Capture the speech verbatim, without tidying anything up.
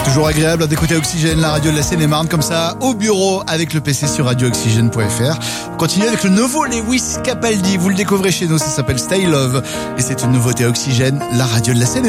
Toujours agréable d'écouter Oxygène, la radio de la Seine-et-Marne, comme ça, au bureau, avec le P C sur radio oxygène point f r. On continue avec le nouveau Lewis Capaldi. Vous le découvrez chez nous, ça s'appelle Stay Love. Et c'est une nouveauté Oxygène, la radio de la Seine-et-Marne.